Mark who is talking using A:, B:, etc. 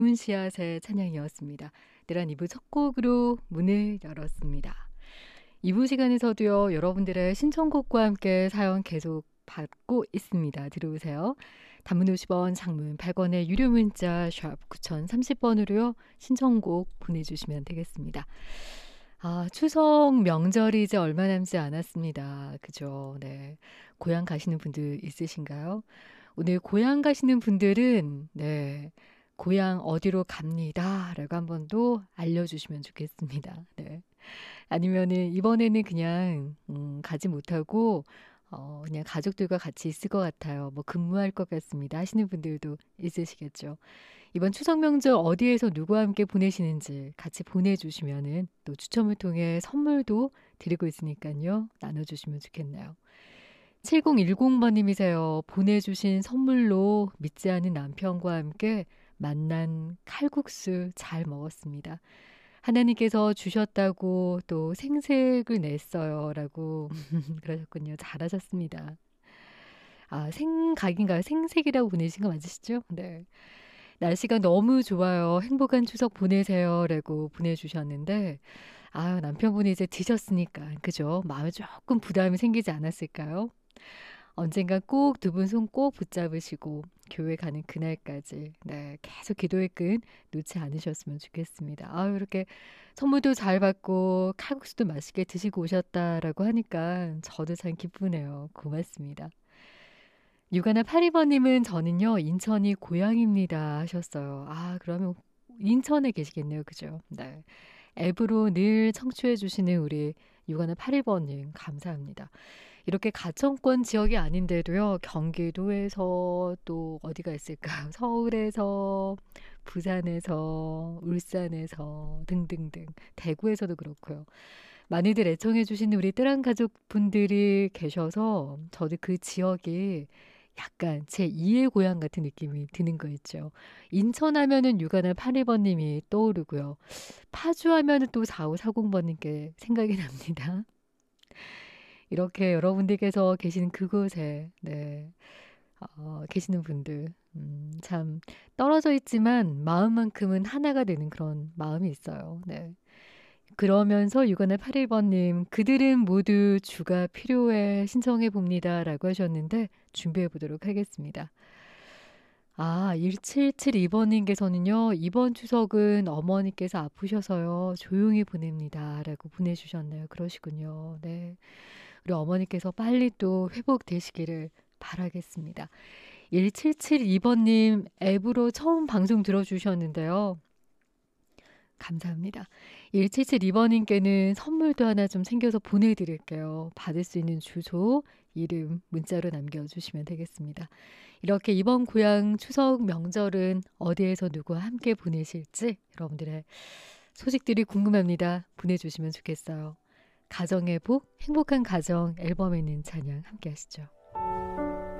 A: 문씨앗의 찬양이었습니다. 내란 2부 첫 곡으로 문을 열었습니다. 2부 시간에서도요, 여러분들의 신청곡과 함께 사연 계속 받고 있습니다. 들어오세요. 단문 50원, 장문 100원의 유료 문자 샵 9030번으로요. 신청곡 보내주시면 되겠습니다. 추석 명절이 이제 얼마 남지 않았습니다. 그죠? 네. 고향 가시는 분들 있으신가요? 오늘 고향 가시는 분들은 네. 고향 어디로 갑니다. 라고 한 번 더 알려주시면 좋겠습니다. 네. 아니면은 이번에는 그냥 가지 못하고 그냥 가족들과 같이 있을 것 같아요. 뭐 근무할 것 같습니다. 하시는 분들도 있으시겠죠. 이번 추석 명절 어디에서 누구와 함께 보내시는지 같이 보내주시면은 또 추첨을 통해 선물도 드리고 있으니까요. 나눠주시면 좋겠네요. 7010번님이세요. 보내주신 선물로 믿지 않은 남편과 함께 만난 칼국수 잘 먹었습니다. 하나님께서 주셨다고 또 생색을 냈어요. 라고 그러셨군요. 잘하셨습니다. 생각인가요? 생색이라고 보내신 거 맞으시죠? 네. 날씨가 너무 좋아요. 행복한 추석 보내세요. 라고 보내주셨는데, 남편분이 이제 드셨으니까, 그죠? 마음에 조금 부담이 생기지 않았을까요? 언젠가 꼭 두 분 손 꼭 붙잡으시고 교회 가는 그날까지 네, 계속 기도의 끈 놓지 않으셨으면 좋겠습니다. 이렇게 선물도 잘 받고 칼국수도 맛있게 드시고 오셨다라고 하니까 저도 참 기쁘네요. 고맙습니다. 육아나 82번님은 저는요 인천이 고향입니다 하셨어요. 그러면 인천에 계시겠네요. 그죠? 네. 앱으로 늘 청취해 주시는 우리 육아나 82번님 감사합니다. 이렇게 가청권 지역이 아닌데도요. 경기도에서 또 어디가 있을까요? 서울에서, 부산에서, 울산에서 등등등. 대구에서도 그렇고요. 많이들 애청해 주시는 우리 뜨란 가족분들이 계셔서 저도 그 지역이 약간 제 2의 고향 같은 느낌이 드는 거 있죠. 인천 하면은 육아나 82번님이 떠오르고요. 파주 하면은 또 4540번님께 생각이 납니다. 이렇게 여러분들께서 계시는 그곳에 네, 계시는 분들 참 떨어져 있지만 마음만큼은 하나가 되는 그런 마음이 있어요. 네. 그러면서 6원의 81번님 그들은 모두 주가 필요해 신청해 봅니다 라고 하셨는데 준비해 보도록 하겠습니다. 1772번님께서는요. 이번 추석은 어머니께서 아프셔서요. 조용히 보냅니다 라고 보내주셨네요. 그러시군요. 네. 우리 어머니께서 빨리 또 회복되시기를 바라겠습니다. 1772번님 앱으로 처음 방송 들어주셨는데요. 감사합니다. 1772번님께는 선물도 하나 좀 챙겨서 보내드릴게요. 받을 수 있는 주소, 이름, 문자로 남겨주시면 되겠습니다. 이렇게 이번 고향 추석 명절은 어디에서 누구와 함께 보내실지 여러분들의 소식들이 궁금합니다. 보내주시면 좋겠어요. 가정의 복, 행복한 가정 앨범에 있는 찬양 함께 하시죠.